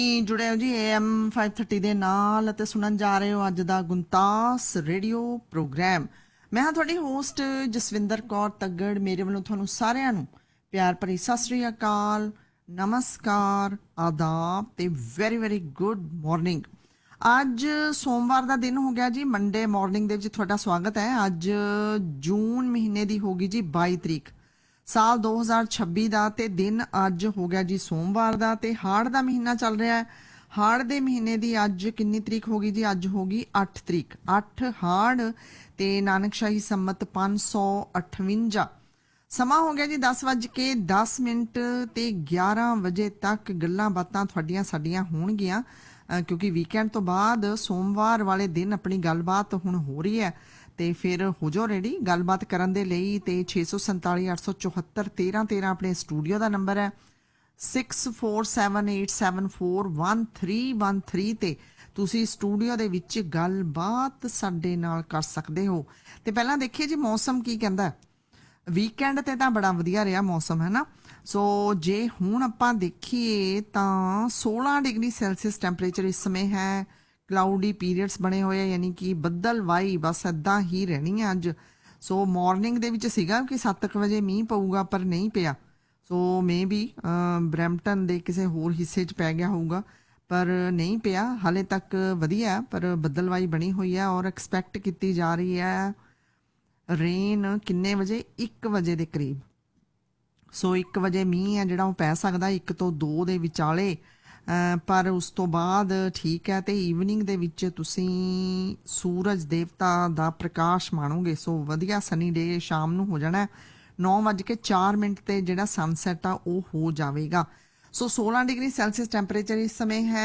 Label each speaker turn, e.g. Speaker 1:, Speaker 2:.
Speaker 1: जुड़े हो जी AM 530 ਦੇ ਨਾਲ ਅਤੇ ਸੁਣਨ ਜਾ ਰਹੇ ਹੋ ਅੱਜ ਦਾ ਗੁੰਤਾਸ ਰੇਡੀਓ ਪ੍ਰੋਗਰਾਮ। ਮੈਂ ਹਾਂ ਤੁਹਾਡੀ ਹੋਸਟ ਜਸਵਿੰਦਰ ਕੌਰ ਤੱਗੜ। ਮੇਰੇ ਵੱਲੋਂ ਤੁਹਾਨੂੰ ਸਾਰਿਆਂ ਨੂੰ ਪਿਆਰ ਭਰੀ ਸਤਿ ਸ੍ਰੀ ਅਕਾਲ, ਨਮਸਕਾਰ, ਆਦਾਬ ਤੇ ਵੈਰੀ ਵੈਰੀ ਗੁੱਡ ਮਾਰਨਿੰਗ। ਅੱਜ ਸੋਮਵਾਰ ਦਾ ਦਿਨ ਹੋ ਗਿਆ ਜੀ, ਮੰਡੇ ਮਾਰਨਿੰਗ ਦੇ ਵਿੱਚ ਤੁਹਾਡਾ ਸਵਾਗਤ ਹੈ। ਅੱਜ ਜੂਨ ਮਹੀਨੇ ਦੀ ਹੋਗੀ ਜੀ 22 ਤਰੀਕ ਸਾਲ 2026 ਦਾ ਤੇ ਦਿਨ ਅੱਜ ਹੋ ਗਿਆ ਜੀ ਸੋਮਵਾਰ ਦਾ ਤੇ ਹਾੜ ਦਾ ਮਹੀਨਾ ਚੱਲ ਰਿਹਾ ਹੈ। ਹਾੜ ਦੇ ਮਹੀਨੇ ਦੀ ਅੱਜ ਕਿੰਨੀ ਤਰੀਕ ਹੋ ਗਈ ਜੀ? ਅੱਜ ਹੋ ਗਈ 8 ਤਰੀਕ, 8 ਹਾੜ ਤੇ ਨਾਨਕਸ਼ਾਹੀ ਸੰਮਤ 558। ਸਮਾਂ ਹੋ ਗਿਆ ਜੀ 10:10 ਤੇ 11 ਵਜੇ ਤੱਕ ਗੱਲਾਂ ਬਾਤਾਂ ਤੁਹਾਡੀਆਂ ਸਾਡੀਆਂ ਹੋਣਗੀਆਂ, ਕਿਉਂਕਿ ਵੀਕਐਂਡ ਤੋਂ ਬਾਅਦ ਸੋਮਵਾਰ ਵਾਲੇ ਦਿਨ ਆਪਣੀ ਗੱਲਬਾਤ ਹੁਣ ਹੋ ਰਹੀ ਹੈ। ਤੇ ਫਿਰ ਹੋ ਜਾਓ ਰੈਡੀ ਗੱਲਬਾਤ ਕਰਨ ਦੇ ਲਈ। ਤੇ 647 874 1313 ਆਪਣੇ ਸਟੂਡੀਓ ਦਾ ਨੰਬਰ ਹੈ। 6478741313 ਤੇ ਤੁਸੀਂ ਸਟੂਡੀਓ ਦੇ ਵਿੱਚ ਗੱਲਬਾਤ ਸਾਡੇ ਨਾਲ ਕਰ ਸਕਦੇ ਹੋ। ਤੇ ਪਹਿਲਾਂ ਦੇਖੀਏ ਜੀ ਮੌਸਮ ਕੀ ਕਹਿੰਦਾ। ਵੀਕਐਂਡ ਤੇ ਤਾਂ ਬੜਾ ਵਧੀਆ ਰਿਹਾ ਮੌਸਮ, ਹੈ ਨਾ। ਸੋ ਜੇ ਹੁਣ ਆਪਾਂ ਦੇਖੀਏ ਤਾਂ 16 ਡਿਗਰੀ ਸੈਲਸੀਅਸ ਟੈਂਪਰੇਚਰ ਇਸ ਸਮੇਂ ਹੈ। ਕਲਾਊਡੀ ਪੀਰੀਅਡਸ ਬਣੇ ਹੋਏ ਆ, ਯਾਨੀ ਕਿ ਬੱਦਲਵਾਈ ਬਸ ਇੱਦਾਂ ਹੀ ਰਹਿਣੀ ਹੈ ਅੱਜ। ਸੋ ਮਾਰਨਿੰਗ ਦੇ ਵਿੱਚ ਸੀਗਾ ਕਿ 7 ਵਜੇ ਮੀਂਹ ਪਊਗਾ, ਪਰ ਨਹੀਂ ਪਿਆ। ਸੋ ਮੇ ਵੀ ਬਰੈਂਪਟਨ ਦੇ ਕਿਸੇ ਹੋਰ ਹਿੱਸੇ 'ਚ ਪੈ ਗਿਆ ਹੋਊਗਾ, ਪਰ ਨਹੀਂ ਪਿਆ ਹਾਲੇ ਤੱਕ। ਵਧੀਆ ਪਰ ਬੱਦਲਵਾਈ ਬਣੀ ਹੋਈ ਹੈ ਔਰ ਐਕਸਪੈਕਟ ਕੀਤੀ ਜਾ ਰਹੀ ਹੈ ਰੇਨ ਕਿੰਨੇ ਵਜੇ? 1 ਵਜੇ ਦੇ ਕਰੀਬ। ਸੋ 1 ਵਜੇ ਮੀਂਹ ਹੈ ਜਿਹੜਾ ਉਹ ਪੈ ਸਕਦਾ 1 ਤੋਂ 2 ਦੇ ਵਿਚਾਲੇ, ਪਰ ਉਸ ਤੋਂ ਬਾਅਦ ਠੀਕ ਹੈ। ਤੇ ਈਵਨਿੰਗ ਦੇ ਵਿੱਚ ਤੁਸੀਂ ਸੂਰਜ ਦੇਵਤਾ ਦਾ ਪ੍ਰਕਾਸ਼ ਮਾਣੋਗੇ। ਸੋ ਵਧੀਆ ਸਨੀ ਡੇ ਸ਼ਾਮ ਨੂੰ ਹੋ ਜਾਣਾ 9:04 ਤੇ ਜਿਹੜਾ ਸਨਸੈਟ ਆ ਉਹ ਹੋ ਜਾਵੇਗਾ। ਸੋ 16 ਡਿਗਰੀ ਸੈਲਸੀਅਸ ਟੈਂਪਰੇਚਰ ਇਸ ਸਮੇਂ ਹੈ।